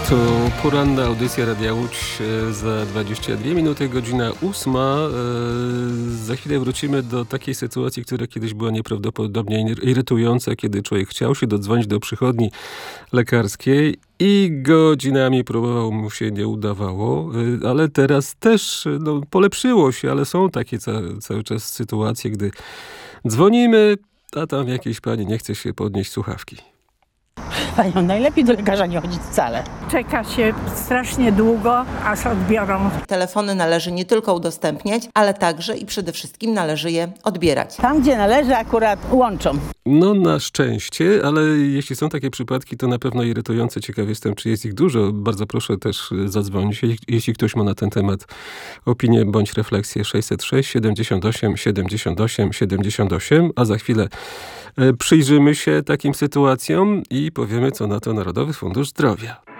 To poranna audycja Radia Łódź za 22 minuty, godzina 8. Za chwilę wrócimy do takiej sytuacji, która kiedyś była nieprawdopodobnie irytująca, kiedy człowiek chciał się dodzwonić do przychodni lekarskiej i godzinami próbował, mu się nie udawało, ale teraz też polepszyło się, ale są takie cały czas sytuacje, gdy dzwonimy, a tam jakiejś pani nie chce się podnieść słuchawki. Panią, najlepiej do lekarza nie chodzić wcale. Czeka się strasznie długo, aż odbiorą. Telefony należy nie tylko udostępniać, ale także i przede wszystkim należy je odbierać. Tam, gdzie należy, akurat łączą. No na szczęście, ale jeśli są takie przypadki, to na pewno irytujące. Ciekaw jestem, czy jest ich dużo. Bardzo proszę też zadzwonić, jeśli ktoś ma na ten temat opinię bądź refleksję. 606 78 78 78, a za chwilę przyjrzymy się takim sytuacjom i powiemy, co na to Narodowy Fundusz Zdrowia.